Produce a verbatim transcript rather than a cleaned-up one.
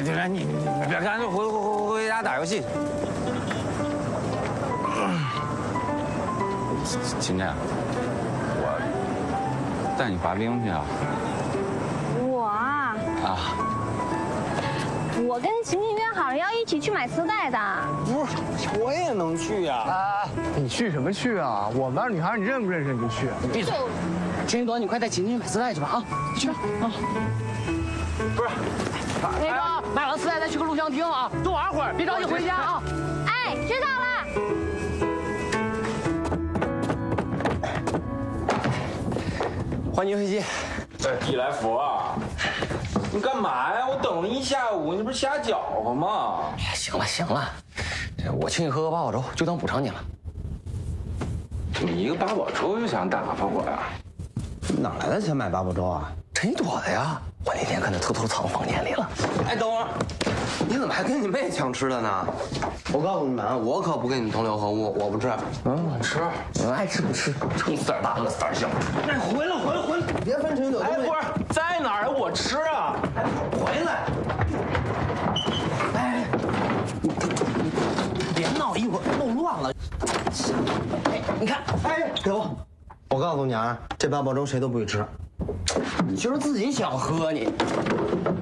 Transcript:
你你别干，就回回回家打游戏。秦晨，我带你滑冰去啊。 我啊。 啊。 我跟晴晴约好了要一起去买丝带的。 不是，我也能去呀。 啊，你去什么去啊？我们班女孩你认不认识你就去。 你闭嘴。 陈一朵，你快带晴晴去买丝带去吧啊！你去吧啊。不是，那个买完丝带再去个录像厅啊，多玩会儿，别着急回家啊。 哎，知道了。 欢迎飞机。 易来福啊，你干嘛呀？我等了一下午，你不是瞎搅和吗？ 哎，行了行了，我请你喝个八宝粥，就当补偿你了。 你一个八宝粥就想打发我呀？ 哪来的钱买八宝粥啊？ 陈一朵的呀，我那天可能偷偷藏房间里了。 哎，等会儿，你怎么还跟你妹抢吃的呢？我告诉你们啊，我可不跟你们同流合污，我不吃。 嗯，吃，你们爱吃不吃，撑死点大，饿死点小。 哎，回来回来回来，别分陈一朵。 哎，不是，在哪儿？我吃啊！ 回来。哎，你别闹，一会儿弄乱了。 哎，你看， 哎，给我。我告诉你啊，这八宝粥谁都不许吃。 你就是自己想喝你。